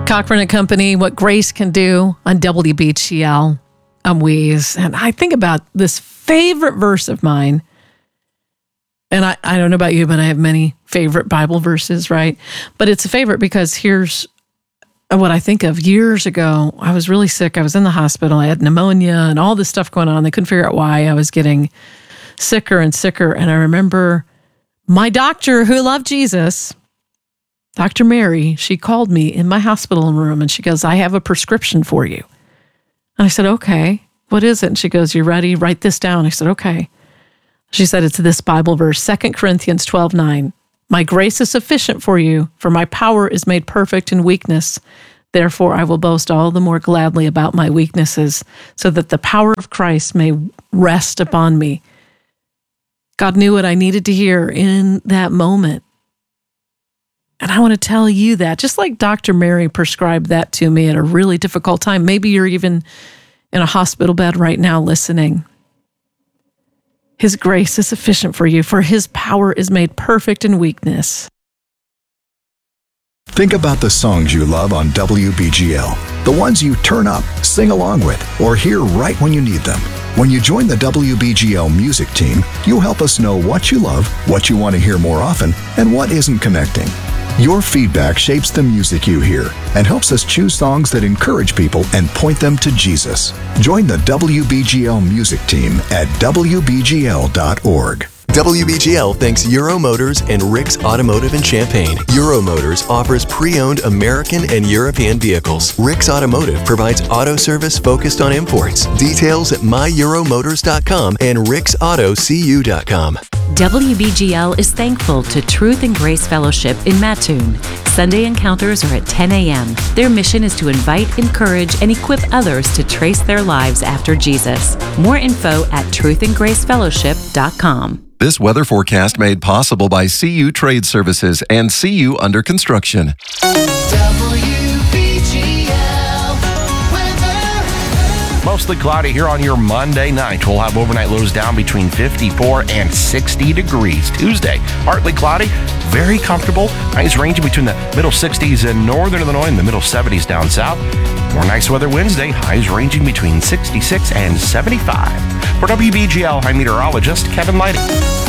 Cochran and Company, What Grace Can Do on WBGL. I'm Weeze. And I think about this favorite verse of mine. And I don't know about you, but I have many favorite Bible verses, right? But it's a favorite because here's what I think of. Years ago, I was really sick. I was in the hospital. I had pneumonia and all this stuff going on. They couldn't figure out why I was getting sicker and sicker. And I remember my doctor who loved Jesus, Dr. Mary, she called me in my hospital room and she goes, I have a prescription for you. And I said, okay, what is it? And she goes, you ready? Write this down. I said, okay. She said, it's this Bible verse, 2 Corinthians 12:9. My grace is sufficient for you, for my power is made perfect in weakness. Therefore, I will boast all the more gladly about my weaknesses, so that the power of Christ may rest upon me. God knew what I needed to hear in that moment. And I want to tell you that, just like Dr. Mary prescribed that to me at a really difficult time. Maybe you're even in a hospital bed right now listening. His grace is sufficient for you, for his power is made perfect in weakness. Think about the songs you love on WBGL, the ones you turn up, sing along with, or hear right when you need them. When you join the WBGL music team, you'll help us know what you love, what you want to hear more often, and what isn't connecting. Your feedback shapes the music you hear and helps us choose songs that encourage people and point them to Jesus. Join the WBGL music team at WBGL.org. WBGL thanks Euro Motors and Rick's Automotive in Champaign. Euro Motors offers pre-owned American and European vehicles. Rick's Automotive provides auto service focused on imports. Details at myeuromotors.com and ricksautocu.com. WBGL is thankful to Truth and Grace Fellowship in Mattoon. Sunday encounters are at 10 a.m. Their mission is to invite, encourage, and equip others to trace their lives after Jesus. More info at truthandgracefellowship.com. This weather forecast made possible by CU Trade Services and CU Under Construction. Mostly cloudy here on your Monday night. We'll have overnight lows down between 54 and 60 degrees. Tuesday, partly cloudy, very comfortable. Highs ranging between the middle 60s in northern Illinois and the middle 70s down south. More nice weather Wednesday, highs ranging between 66 and 75. For WBGL, I'm meteorologist Kevin Lighting.